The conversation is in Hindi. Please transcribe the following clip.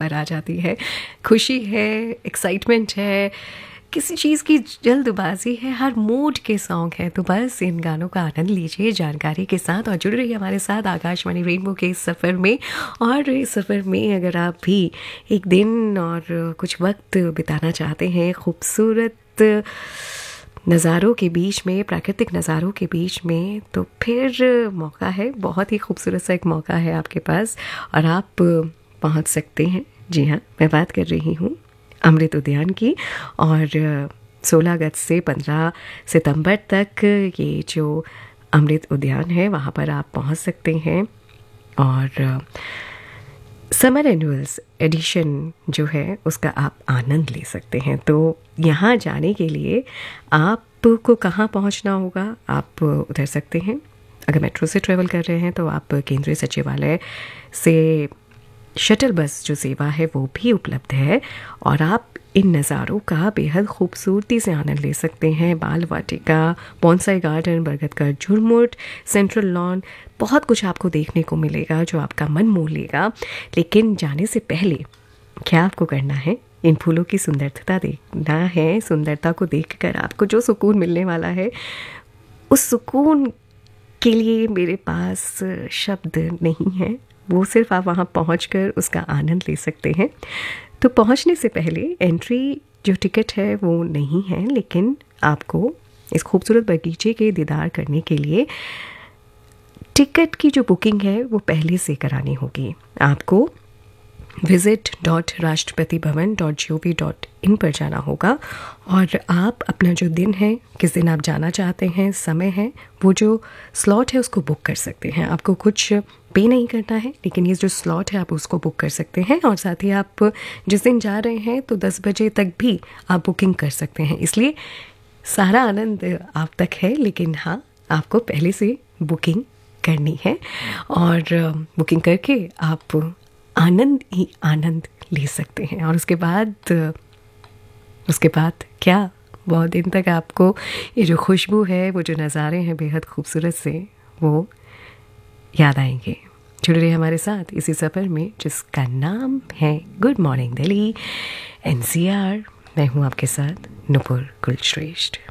पर आ जाती है। खुशी है, एक्साइटमेंट है, किसी चीज़ की जल्दबाजी है, हर मूड के सॉन्ग हैं। तो बस इन गानों का आनंद लीजिए जानकारी के साथ और जुड़े रहिए हमारे साथ आकाशवाणी रेनबो के इस सफ़र में। और इस सफ़र में अगर आप भी एक दिन और कुछ वक्त बिताना चाहते हैं खूबसूरत नज़ारों के बीच में, प्राकृतिक नज़ारों के बीच में, तो फिर मौका है, बहुत ही खूबसूरत सा एक मौका है आपके पास और आप पहुंच सकते हैं। जी हाँ, मैं बात कर रही हूँ अमृत उद्यान की। और 16 अगस्त से 15 सितंबर तक ये जो अमृत उद्यान है वहाँ पर आप पहुँच सकते हैं। और समर एनुअल्स एडिशन जो है उसका आप आनंद ले सकते हैं। तो यहाँ जाने के लिए आपको कहाँ पहुँचना होगा, आप उतर सकते हैं। अगर मेट्रो से ट्रेवल कर रहे हैं तो आप केंद्रीय सचिवालय से शटल बस जो सेवा है वो भी उपलब्ध है और आप इन नज़ारों का बेहद खूबसूरती से आनंद ले सकते हैं। बाल वाटिका, बॉन्साई गार्डन, बरगद का झुरमुट, सेंट्रल लॉन, बहुत कुछ आपको देखने को मिलेगा जो आपका मन मोह लेगा। लेकिन जाने से पहले क्या आपको करना है, इन फूलों की सुंदरता देखना है। सुंदरता को देखकर आपको जो सुकून मिलने वाला है, उस सुकून के लिए मेरे पास शब्द नहीं है। वो सिर्फ आप वहाँ पहुँचकर उसका आनंद ले सकते हैं। तो पहुँचने से पहले एंट्री जो टिकट है वो नहीं है, लेकिन आपको इस खूबसूरत बगीचे के दीदार करने के लिए टिकट की जो बुकिंग है वो पहले से करानी होगी। आपको visit.rashtrapatibhavan.gov.in पर जाना होगा और आप अपना जो दिन है, किस दिन आप जाना चाहते हैं, समय है, वो जो स्लॉट है उसको बुक कर सकते हैं। आपको कुछ पे नहीं करना है, लेकिन ये जो स्लॉट है आप उसको बुक कर सकते हैं। और साथ ही आप जिस दिन जा रहे हैं तो 10 बजे तक भी आप बुकिंग कर सकते हैं। इसलिए सारा आनंद आप तक है, लेकिन हाँ, आपको पहले से बुकिंग करनी है और बुकिंग करके आप आनंद ही आनंद ले सकते हैं। और उसके बाद क्या, बहुत दिन तक आपको ये जो खुशबू है, वो जो नज़ारे हैं बेहद खूबसूरत से, वो याद आएंगे। जुड़ रहे हमारे साथ इसी सफ़र में जिसका नाम है गुड मॉर्निंग दिल्ली NCR। मैं हूँ आपके साथ नुपुर कुलश्रेष्ठ।